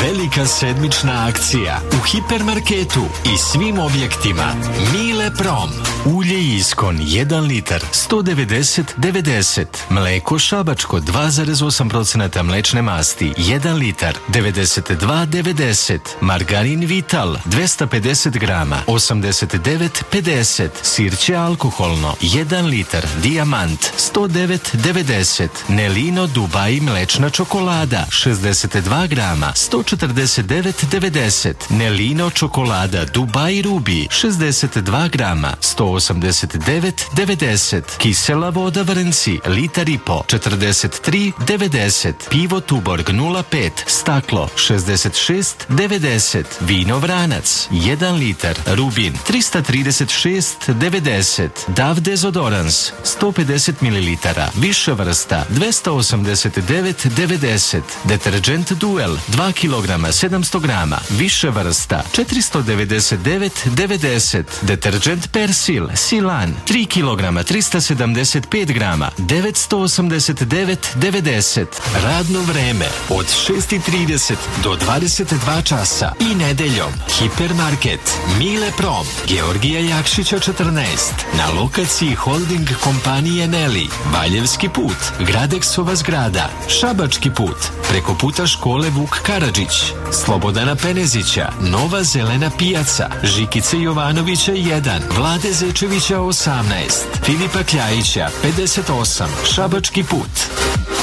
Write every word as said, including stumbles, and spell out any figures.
Velika sedmična akcija u hipermarketu i svim objektima. Mile Prom. Ulje Iskon jedan litar sto devedeset devedeset. Mleko šabačko dva zarez osam posto mlečne masti jedan litar devedeset dva devedeset. Margarin Vital dvesta pedeset grama osamdeset devet pedeset. Sirće alkoholno jedan litar Dijamant sto devet devedeset. Nelino Dubai mlečna čokolada šezdeset dva grama sto četrdeset devet devedeset. Nelino čokolada Dubai Rubi šezdeset dva grama sto osamdeset devet devedeset. Kisela voda Vrnci litar i po četrdeset tri devedeset. Pivo Tuborg nula pet staklo šezdeset šest devedeset. Vino Vranac jedan litar Rubin trista trideset šest devedeset. Dav dezodorans sto pedeset mililitara više vrsta dvesta osamdeset devet devedeset. Deterđent Duel dva kilograma sedamsto grama više vrsta četiristo devedeset devet devedeset. Deterđent Persil Silan tri kilograma trista sedamdeset pet grama devetsto osamdeset devet devedeset. Radno vreme od šest i trideset do dvadeset dva časa i nedeljom. Hipermarket Mile Prom Georgija Jakšića četrnaest na lokaciji holding kompanije Neli. Valjevski put, Gradeksova zgrada, Šabački put, preko puta škole Vuk Karadžić, Slobodana Penezića, Nova zelena pijaca, Žikice Jovanovića jedan, Vlade Zečevića osamnaest, Filipa Kljajića pedeset osam, Šabački put.